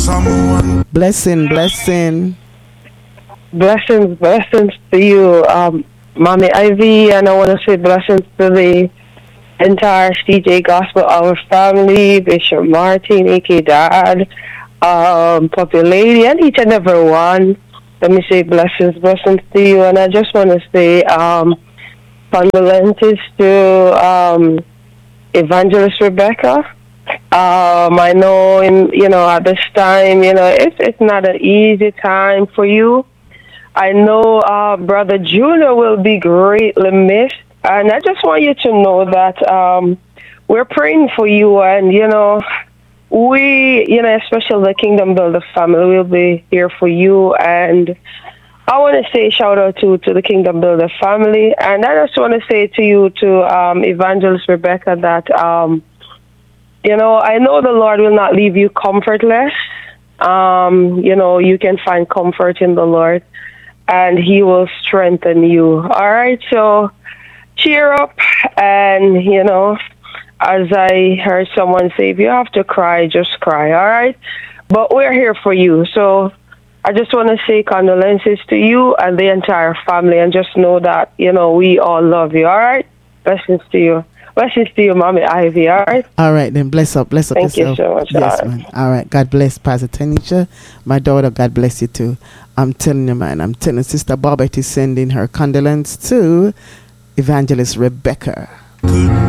Blessing, blessing. Blessings to you, Mommy Ivy, and I want to say blessings to the entire CJ Gospel Hour family, Bishop Martin, A.K. Dad, Puppy Lady, and each and every one. Let me say blessings to you, and I just want to say condolences to Evangelist Rebecca. I know, at this time, it's not an easy time for you. I know Brother Junior will be greatly missed, and I just want you to know that we're praying for you, and, we, especially the Kingdom Builder family, will be here for you, and I want to say shout out to the Kingdom Builder family, and I just want to say to you, to Evangelist Rebecca, that, I know the Lord will not leave you comfortless. You can find comfort in the Lord, and He will strengthen you. All right, so cheer up, and, as I heard someone say, if you have to cry, just cry, all right? But we're here for you, so I just want to say condolences to you and the entire family, and just know that, we all love you, all right? Blessings to you. Blessings to you, Mommy Ivy, all right? All right, then bless up Thank yourself. you so much. Yes, man. All right, God bless Pastor Tanisha. My daughter, God bless you too. I'm telling you, man, Sister Bobette is sending her condolence to Evangelist Rebecca.